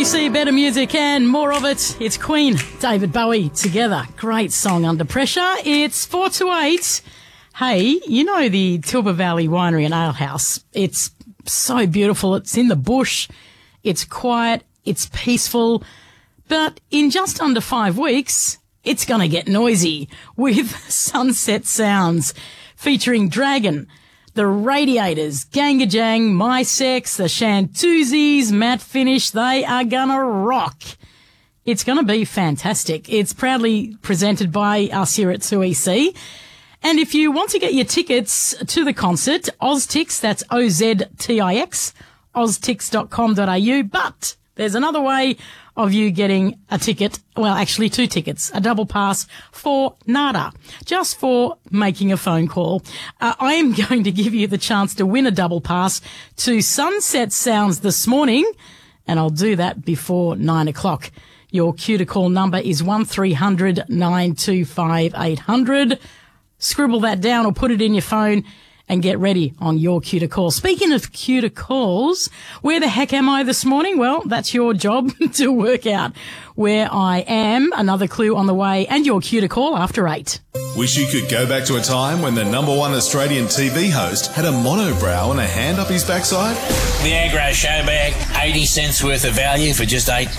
2EC, better music and more of it. It's Queen, David Bowie together. Great song, Under Pressure. It's 4 to 8. Hey, you know the Tilba Valley Winery and Ale House. It's so beautiful. It's in the bush. It's quiet. It's peaceful. But in just under 5 weeks, it's going to get noisy with Sunset Sounds featuring Dragon, the Radiators, Gangajang, My Sex, the Shantuzis, Matte Finish. They are gonna rock. It's gonna be fantastic. It's proudly presented by us here at 2EC. And if you want to get your tickets to the concert, Oztix, that's OZTIX, oztix.com.au. But there's another way of you getting a ticket, well, actually 2 tickets, a double pass for nada, just for making a phone call. I am going to give you the chance to win a double pass to Sunset Sounds this morning, and I'll do that before 9 o'clock. Your cue to call number is 1300 925 800. Scribble that down or put it in your phone and get ready on your cue to call. Speaking of cue to calls, where the heck am I this morning? Well, that's your job to work out where I am. Another clue on the way and your cue to call after 8. Wish you could go back to a time when the number one Australian TV host had a monobrow and a hand up his backside? The Agro Show bag, 80 cents worth of value for just $8.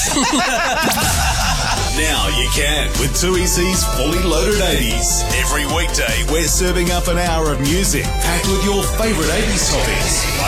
Now you can with 2EC's Fully Loaded 80s. Every weekday, we're serving up an hour of music packed with your favourite 80s topics like